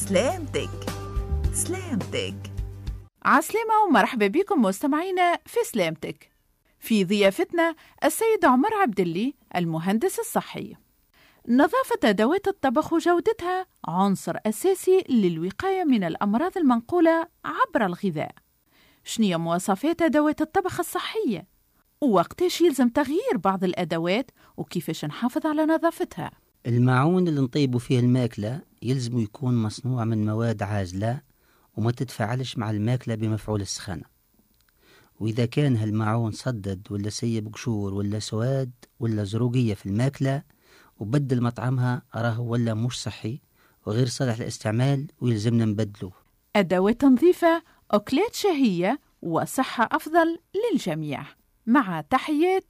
سلامتك سلامتك. عسلامة ومرحبا بكم مستمعينا في سلامتك. في ضيافتنا السيد عمر عبداللي المهندس الصحي. نظافة أدوات الطبخ وجودتها عنصر أساسي للوقاية من الأمراض المنقولة عبر الغذاء. شنو مواصفات أدوات الطبخ الصحية؟ ووقتاش يلزم تغيير بعض الأدوات وكيفاش نحافظ على نظافتها؟ الماعون اللي نطيبوا فيه الماكلة يلزم يكون مصنوع من مواد عازلة وما تتفاعلش مع الماكلة بمفعول السخانة. وإذا كان هالماعون صدد ولا سيب قشور ولا سواد ولا زروقية في الماكلة وبدل مطعمها راه ولا مش صحي وغير صالح للاستعمال ويلزمنا نبدلوه. أدوات نظيفة، أكلات شهية وصحة أفضل للجميع. مع تحيات